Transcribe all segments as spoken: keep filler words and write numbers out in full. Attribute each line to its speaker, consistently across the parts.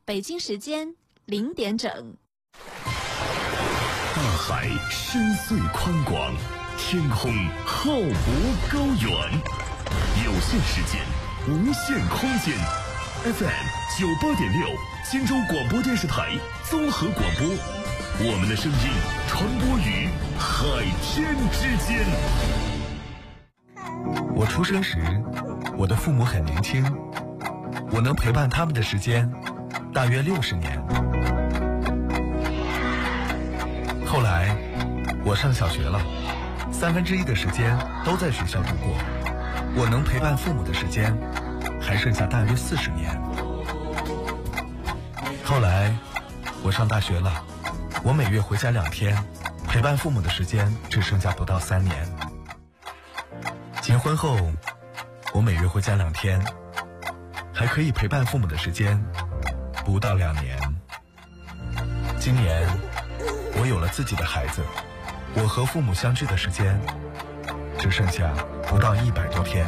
Speaker 1: 北京时间零点整。
Speaker 2: 大海深邃宽广，天空浩博高远，有限时间，无限空间。F M 九八点六，荆州广播电视台综合广播，我们的声音传播于海天之间。
Speaker 3: 我出生时，我的父母很年轻，我能陪伴他们的时间大约六十年。后来我上小学了，三分之一的时间都在学校度过，我能陪伴父母的时间还剩下大约四十年。后来我上大学了，我每月回家两天，陪伴父母的时间只剩下不到三年。结婚后我每月回家两天，还可以陪伴父母的时间不到两年。今年我有了自己的孩子，我和父母相聚的时间只剩下不到一百多天。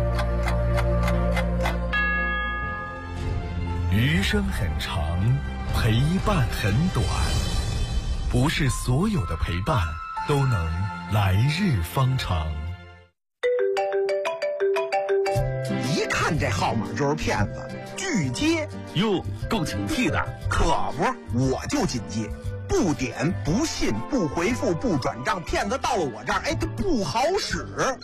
Speaker 3: 余生很长，陪伴很短，不是所有的陪伴都能来日方长。
Speaker 4: 一看这号码就是骗子，拒接。
Speaker 5: 哟，够警惕的。
Speaker 4: 可不，我就紧接。不点不信不回复不转账，骗子到了我这儿，哎，他不好使。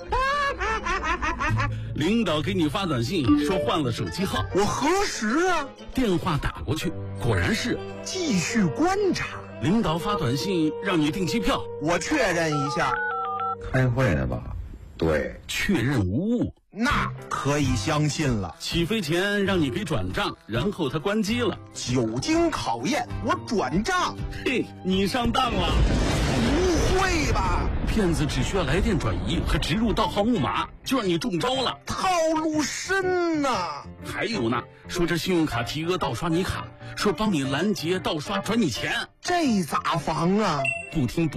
Speaker 5: 领导给你发短信说换了手机号，
Speaker 4: 我核实啊，
Speaker 5: 电话打过去，果然是。
Speaker 4: 继续观察。
Speaker 5: 领导发短信让你订机票，
Speaker 4: 我确认一下。
Speaker 6: 开会呢吧？对，
Speaker 5: 确认无误，
Speaker 4: 那可以相信了。
Speaker 5: 起飞前让你给转账，然后他关机了。
Speaker 4: 久经考验，我转账。
Speaker 5: 嘿，你上当了。
Speaker 4: 不会吧？
Speaker 5: 骗子只需要来电转移和植入盗号木马，就让你中招了。
Speaker 4: 套路深呐！
Speaker 5: 还有呢，说这信用卡提额盗刷你卡，说帮你拦截盗刷转你钱，
Speaker 4: 这咋防啊？
Speaker 5: 不听不